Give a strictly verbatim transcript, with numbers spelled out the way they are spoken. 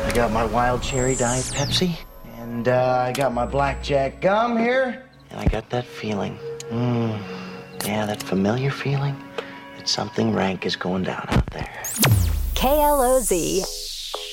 I got my wild cherry diet Pepsi, and uh, I got my blackjack gum here, and I got that feeling. Mmm, yeah, that familiar feeling that something rank is going down out there. K L O Z